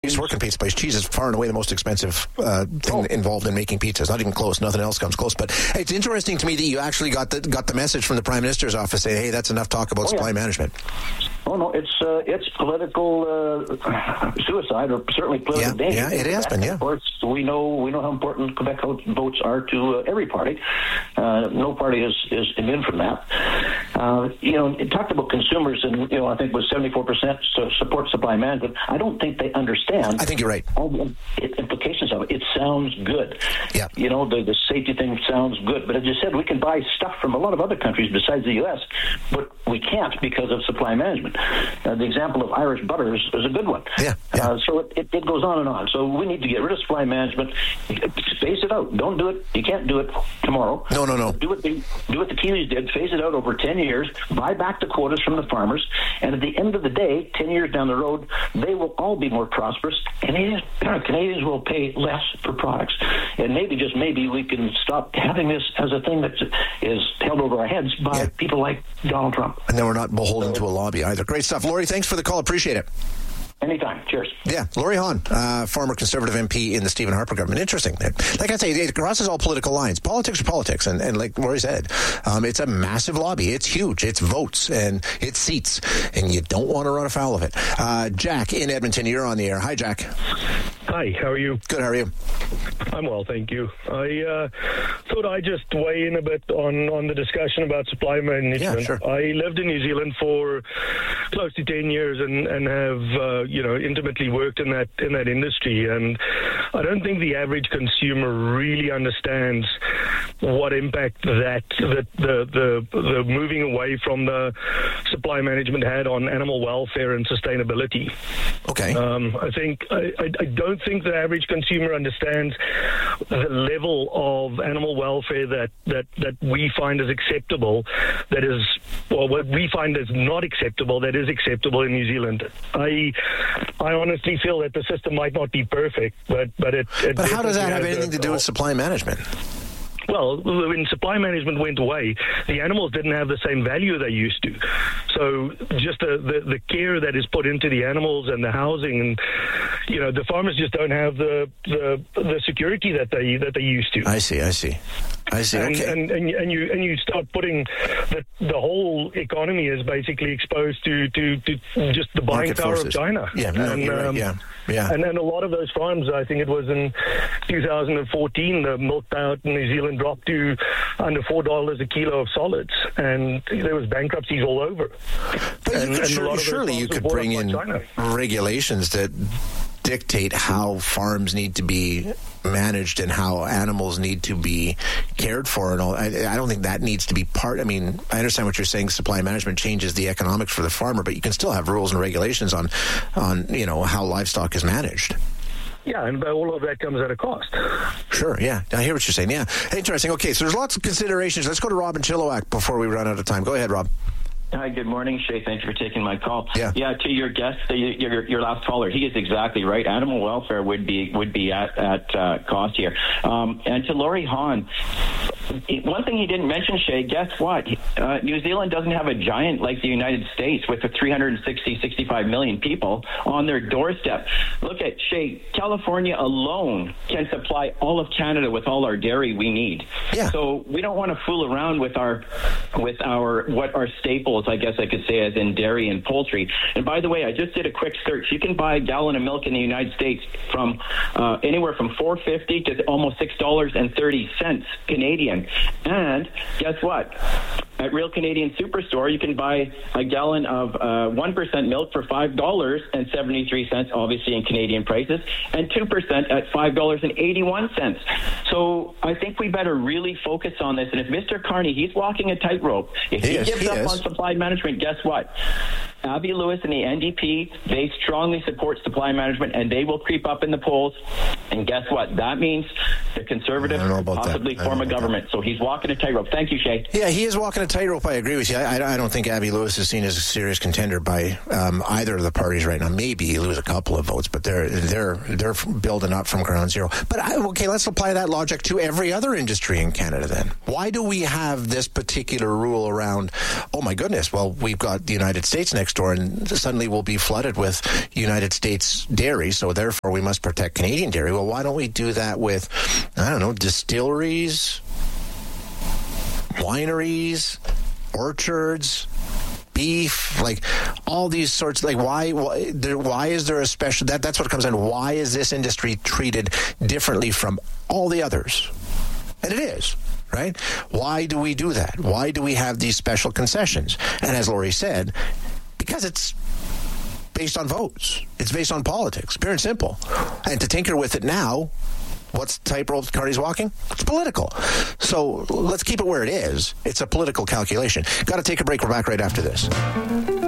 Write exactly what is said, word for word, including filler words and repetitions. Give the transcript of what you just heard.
I used to work in pizza place. Cheese is far and away the most expensive uh, thing oh. involved in making pizzas. Not even close. Nothing else comes close. But it's interesting to me that you actually got the got the message from the Prime Minister's office saying, "Hey, that's enough talk about oh, supply yeah. management." Oh no, it's uh, it's political uh, suicide, or certainly political yeah, danger. Yeah, it has been. Yeah, of course, we know we know how important Quebec votes are to uh, every party. Uh, no party is is immune from that. Uh, you know, it talked about consumers, and you know, I think it was seventy-four percent support supply management. I don't think they understand. I think you're right. All the implications of it. It sounds good. Yeah. You know, the the safety thing sounds good, but as you said, we can buy stuff from a lot of other countries besides the U S, but we can't because of supply management. Uh, the example of Irish butter is, is a good one. Yeah. yeah. Uh, so it, it, it goes on and on. So we need to get rid of supply management. Phase it out. Don't do it. You can't do it tomorrow. No, no, no. Do what the do what the Kiwis did. Phase it out over ten years. Buy back the quotas from the farmers, and at the end of the day, ten years down the road, they will all be more prosperous. Canadians Canadians will pay less for products, and maybe just maybe we can stop having this as a thing that is held over our heads by yeah. people like Donald Trump. And then we're not beholden to a lobby either. Great stuff. Laurie, thanks for the call. Appreciate it. Anytime. Cheers. Yeah, Laurie Hahn, uh, former Conservative M P in the Stephen Harper government. Interesting. Like I say, it crosses all political lines. Politics are politics, and, and like Laurie said, um, it's a massive lobby. It's huge. It's votes, and it's seats, and you don't want to run afoul of it. Uh, Jack in Edmonton, you're on the air. Hi, Jack. Hi, how are you? Good, how are you? I'm well, thank you. I uh, thought I'd just weigh in a bit on, on the discussion about supply management. Yeah, sure. I lived in New Zealand for close to ten years and, and have, uh, you know, intimately worked in that in that industry. And I don't think the average consumer really understands what impact that, that the, the, the moving away from the supply management had on animal welfare and sustainability. Okay. Um, I think I, I, I don't think the average consumer understands the level of animal welfare that, that, that we find is acceptable, that is, or what we find is not acceptable, that is acceptable in New Zealand. I I honestly feel that the system might not be perfect, but but it. it but how does that have anything a, to do with supply management? Well, when supply management went away, the animals didn't have the same value they used to. So just the, the, the care that is put into the animals and the housing, and you know, the farmers just don't have the the, the security that they that they used to. I see. I see. I see. And, okay. and, and and you and you start putting the the whole economy is basically exposed to to, to just the buying Market power forces. of China. Yeah. No, and, you're right. um, Yeah. Yeah. And then a lot of those farms, I think it was in two thousand fourteen, the milk out in New Zealand dropped to under four dollars a kilo of solids, and there was bankruptcies all over. But and, you could surely, surely you could bring in China. regulations that dictate how farms need to be managed and how animals need to be cared for and all. I, I don't think that needs to be part. I mean, I understand what you're saying. Supply management changes the economics for the farmer, but you can still have rules and regulations on, on you know, how livestock is managed. Yeah, and all of that comes at a cost. Sure, yeah. I hear what you're saying, yeah. Interesting. Okay, so there's lots of considerations. Let's go to Rob in Chilliwack before we run out of time. Go ahead, Rob. Hi, good morning, Shay. Thanks for taking my call. Yeah, yeah. To your guest, your your last caller, he is exactly right. Animal welfare would be would be at at uh, cost here. Um, and to Laurie Hahn, one thing he didn't mention, Shay. Guess what? Uh, New Zealand doesn't have a giant like the United States with the three hundred sixty, sixty-five million people on their doorstep. Look at Shay. California alone can supply all of Canada with all our dairy we need. Yeah. So we don't want to fool around with our with our what our staples, I guess I could say, as in dairy and poultry. And by the way, I just did a quick search. You can buy a gallon of milk in the United States from uh, anywhere from four dollars and fifty cents to almost six dollars and thirty cents Canadian. And guess what? At Real Canadian Superstore, you can buy a gallon of uh, one percent milk for five dollars and seventy-three cents, obviously in Canadian prices, and two percent at five dollars and eighty-one cents. So I think we better really focus on this. And if Mister Carney, he's walking a tightrope. If he, he gives he up is. on supply management, guess what? Abby Lewis and the N D P, they strongly support supply management, and they will creep up in the polls. And guess what? That means the Conservatives possibly form a government. That. So he's walking a tightrope. Thank you, Shay. Yeah, he is walking a tightrope. I agree with you. I, I don't think Abby Lewis is seen as a serious contender by um, either of the parties right now. Maybe you lose a couple of votes, but they're they're they're building up from ground zero. But I, okay, let's apply that logic to every other industry in Canada. Then why do we have this particular rule around? Oh my goodness! Well, we've got the United States next next door, and suddenly we'll be flooded with United States dairy, so therefore we must protect Canadian dairy. Well, why don't we do that with, I don't know, distilleries, wineries, orchards, beef, like all these sorts, like why why, there, why is there a special, that that's what comes in, why is this industry treated differently from all the others? And it is, right? Why do we do that? Why do we have these special concessions? And as Lori said, because it's based on votes. It's based on politics, pure and simple. And to tinker with it now, what's the tightrope Carney's walking? It's political. So let's keep it where it is. It's a political calculation. Got to take a break. We're back right after this.